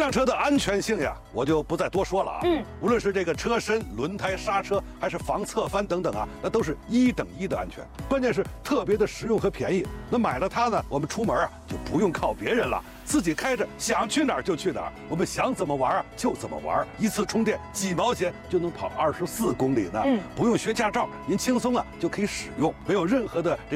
辆车的安全性呀，我就不再多说了啊。无论是这个车身、轮胎、刹车，还是防侧翻等等啊，那都是1等1的安全。关键是特别的实用和便宜。那买了它呢，我们出门啊就不用靠别人了，自己开着想去哪儿就去哪儿，我们想怎么玩啊就怎么玩，一次充电几毛钱就能跑24公里呢。不用学驾照，您轻松啊就可以使用，没有任何的